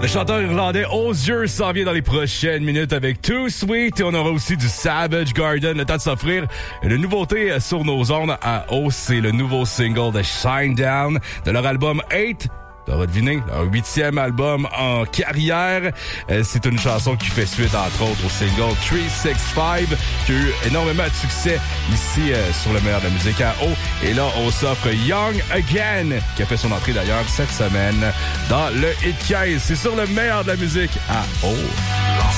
Le chanteur irlandais Osier s'en vient dans les prochaines minutes avec Too Sweet et on aura aussi du Savage Garden. Le temps de s'offrir une nouveauté sur nos ondes à hausse. C'est le nouveau single de Shinedown de leur album 8. T'auras deviné, leur 8e album en carrière. C'est une chanson qui fait suite, entre autres, au single 365, qui a eu énormément de succès ici sur le meilleur de la musique à haut. Et là, on s'offre Young Again, qui a fait son entrée d'ailleurs cette semaine dans le Hit 15. C'est sur le meilleur de la musique à haut.